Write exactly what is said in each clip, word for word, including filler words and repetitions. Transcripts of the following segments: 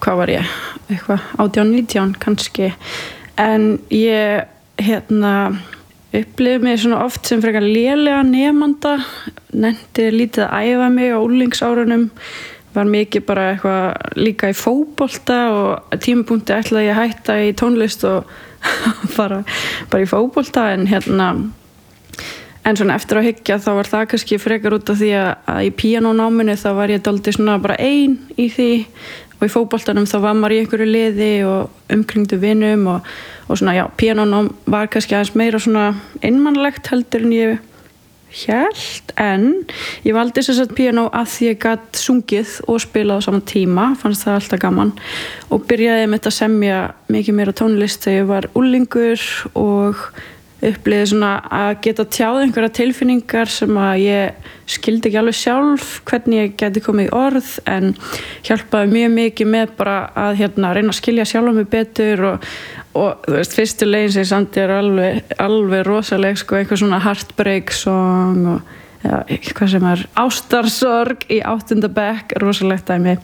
hvað var ég eitthvað átján, nítján kannski en ég hérna upplifði mig svona oft sem frekar lélega nemanda nennti lítið að æfa mig á unglingsárunum var mikið bara eitthvað líka í fótbolta og tímapunkti ætlaði ég að hætta í tónlist og bara, bara í fótbolta en hérna en svona eftir að hyggja þá var það kannski frekar út af því að, að í píanónáminu þá var ég dálítið svona bara ein í því og í fótboltanum þá var maður í einhverju liði og umkringdu vinum og, og svona já, píanónám var kannski aðeins meira svona einmannlegt heldur en ég hélt en ég valdi þess að píanó að því ég gat sungið og spilað á saman tíma, fannst það alltaf gaman og byrjaði með þetta að semja mikið meira tónlist þegar ég var unglingur og upplifði svona að geta tjáð einhverja tilfinningar sem að ég skildi ekki alveg sjálf hvernig ég geti komið í orð en hjálpaði mjög mikið með bara að hérna reyna að skilja sjálfa mig betur og, og þú veist, fyrstu lögin sem ég samdi er alveg, alveg rosaleg sko, einhver svona heartbreak song og ja, eitthvað sem er ástarsorg í áttunda bekk, rosalegt dæmi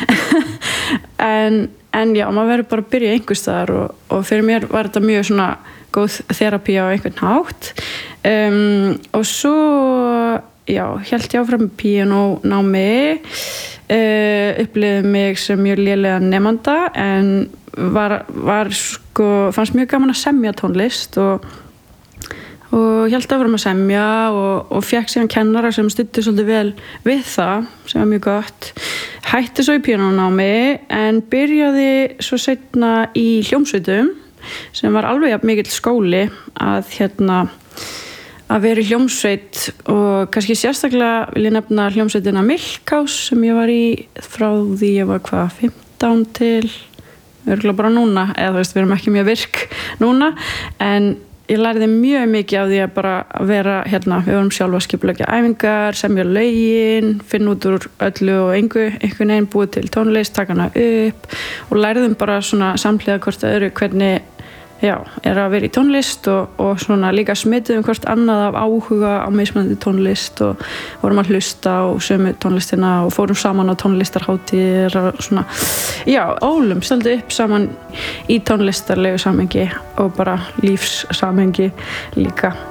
en, en já, maður verður bara að byrja einhvers staðar og, og fyrir mér var þetta mjög svona góð þerapía á einhvern hátt um, og svo já, hélt ég áfram með píanónámi uh, upplifði mig sem mjög lélega nemanda en var, var sko, fannst mjög gaman að semja tónlist og, og hélt áfram að semja og, og fékk síðan kennara sem studdi svolítið vel við það sem var mjög gott hætti svo í píanónámi en byrjaði svo seinna í hljómsveitum sem var alveg jafn mikill skóli að hérna að vera í hljómsveit og kannski sérstaklega vil ég nefna hljómsveitina Milkhouse sem ég var í frá því ég var hvað fimmtán til örugglega bara núna eða þú veist við erum ekki mjög virk núna en ég lærði mjög mikið af því að bara vera hérna, við vorum sjálf að skipuleggja æfingar, semja lögin, finna út úr öllu og engu, einhvern veginn búið til tónlist, taka hana upp og lærðum bara svona samhliða hvort öðru hvernig já, er að vera í tónlist og, og svona líka smituðum hvort annað af áhuga á mismunandi tónlist og vorum að hlusta á sömu tónlistina og fórum saman á tónlistarhátíðir og svona, já, ólum stöldum upp saman í tónlistarlegu samhengi og bara lífssamhengi líka